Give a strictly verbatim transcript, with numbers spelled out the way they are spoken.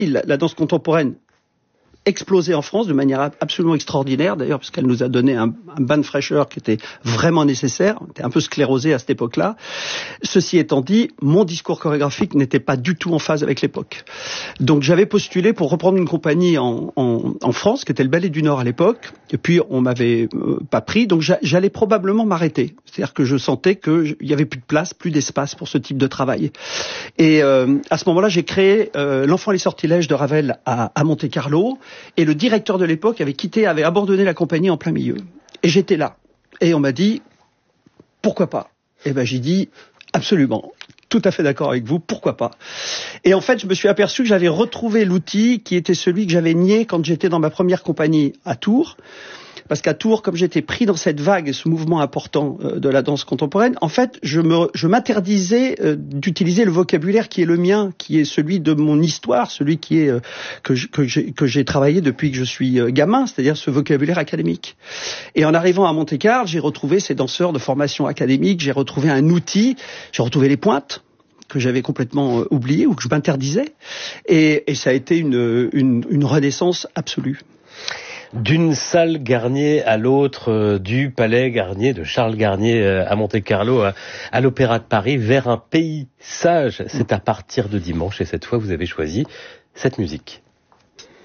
La, la danse contemporaine explosé en France de manière absolument extraordinaire, d'ailleurs, parce qu'elle nous a donné un, un bain de fraîcheur qui était vraiment nécessaire. On était un peu sclérosé à cette époque-là. Ceci étant dit, mon discours chorégraphique n'était pas du tout en phase avec l'époque. Donc j'avais postulé pour reprendre une compagnie en, en, en France, qui était le Ballet du Nord à l'époque, et puis on m'avait euh, pas pris, donc j'allais probablement m'arrêter. C'est-à-dire que je sentais qu'il y avait plus de place, plus d'espace pour ce type de travail. Et euh, à ce moment-là, j'ai créé euh, L'Enfant et les sortilèges de Ravel à, à Monte-Carlo. Et le directeur de l'époque avait quitté, avait abandonné la compagnie en plein milieu. Et j'étais là. Et on m'a dit, pourquoi pas? Et ben j'ai dit, absolument. Tout à fait d'accord avec vous, pourquoi pas? Et en fait, je me suis aperçu que j'avais retrouvé l'outil qui était celui que j'avais nié quand j'étais dans ma première compagnie à Tours. Parce qu'à Tours, comme j'étais pris dans cette vague, ce mouvement important euh, de la danse contemporaine, en fait, je me, je m'interdisais euh, d'utiliser le vocabulaire qui est le mien, qui est celui de mon histoire, celui qui est euh, que, je, que, j'ai, que j'ai travaillé depuis que je suis euh, gamin, c'est-à-dire ce vocabulaire académique. Et en arrivant à Monte-Carlo, j'ai retrouvé ces danseurs de formation académique, j'ai retrouvé un outil, j'ai retrouvé les pointes que j'avais complètement euh, oubliées ou que je m'interdisais, et, et ça a été une, une, une renaissance absolue. D'une salle Garnier à l'autre, euh, du palais Garnier, de Charles Garnier euh, à Monte-Carlo, à, à l'Opéra de Paris, vers un pays sage. C'est à partir de dimanche, et cette fois vous avez choisi cette musique.